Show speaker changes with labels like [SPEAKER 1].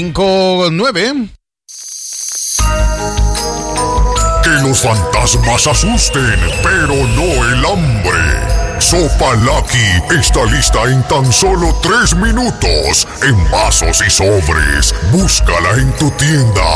[SPEAKER 1] 5-9.
[SPEAKER 2] Que los fantasmas asusten, pero no el hambre. Sopa Lucky está lista en tan solo 3 minutos. En vasos y sobres. Búscala en tu tienda